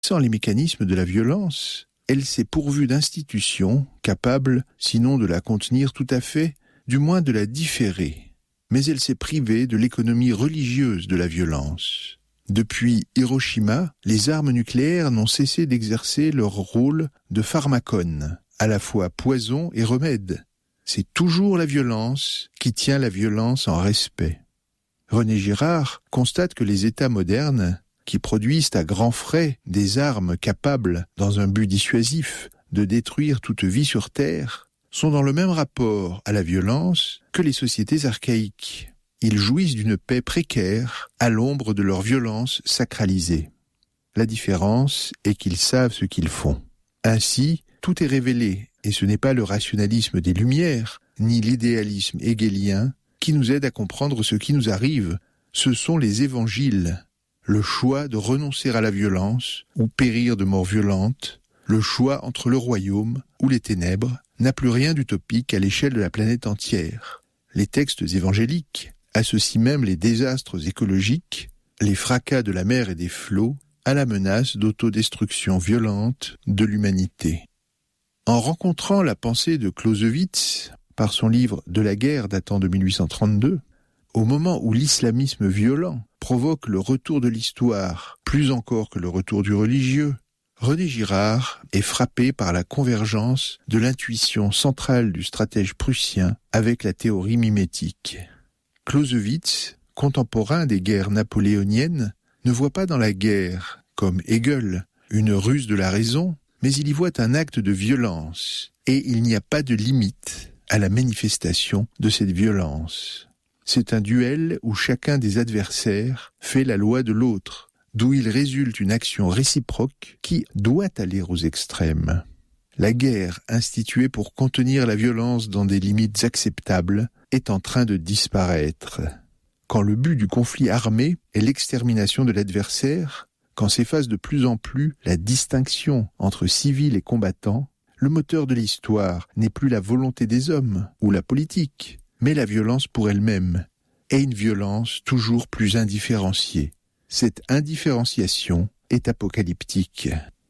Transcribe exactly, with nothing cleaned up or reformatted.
Sans les mécanismes de la violence, elle s'est pourvue d'institutions capables, sinon de la contenir tout à fait, du moins de la différer. Mais elle s'est privée de l'économie religieuse de la violence. Depuis Hiroshima, les armes nucléaires n'ont cessé d'exercer leur rôle de pharmacone, à la fois poison et remède. C'est toujours la violence qui tient la violence en respect. René Girard constate que les États modernes, qui produisent à grands frais des armes capables, dans un but dissuasif, de détruire toute vie sur Terre, sont dans le même rapport à la violence que les sociétés archaïques. Ils jouissent d'une paix précaire à l'ombre de leur violence sacralisée. La différence est qu'ils savent ce qu'ils font. Ainsi, tout est révélé, et ce n'est pas le rationalisme des Lumières, ni l'idéalisme hegelien qui nous aide à comprendre ce qui nous arrive. Ce sont les évangiles, le choix de renoncer à la violence ou périr de mort violente, le choix entre le royaume ou les ténèbres, n'a plus rien d'utopique à l'échelle de la planète entière. Les textes évangéliques associent même les désastres écologiques, les fracas de la mer et des flots, à la menace d'autodestruction violente de l'humanité. En rencontrant la pensée de Clausewitz, par son livre « De la guerre » datant de mille huit cent trente-deux, au moment où l'islamisme violent provoque le retour de l'histoire, plus encore que le retour du religieux, René Girard est frappé par la convergence de l'intuition centrale du stratège prussien avec la théorie mimétique. Clausewitz, contemporain des guerres napoléoniennes, ne voit pas dans la guerre, comme Hegel, une ruse de la raison, mais il y voit un acte de violence, et il n'y a pas de limite à la manifestation de cette violence. C'est un duel où chacun des adversaires fait la loi de l'autre, d'où il résulte une action réciproque qui doit aller aux extrêmes. La guerre, instituée pour contenir la violence dans des limites acceptables, est en train de disparaître. Quand le but du conflit armé est l'extermination de l'adversaire, quand s'efface de plus en plus la distinction entre civils et combattants, le moteur de l'histoire n'est plus la volonté des hommes ou la politique, mais la violence pour elle-même, et une violence toujours plus indifférenciée. Cette indifférenciation est apocalyptique.